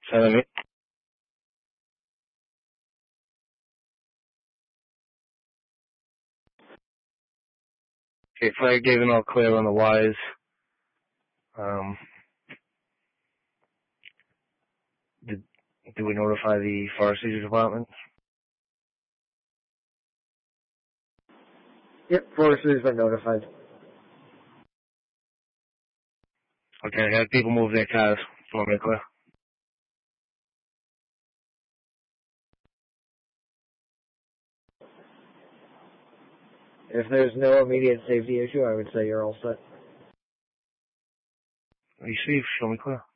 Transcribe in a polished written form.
7-8. Okay, flag gave an all clear on the Y's. Did we notify the Forest Seizure Department? Yep, Forester's been notified. Okay, I had people move their cars. Want me to clear? If there's no immediate safety issue, I would say you're all set. Are you safe? Show me clear.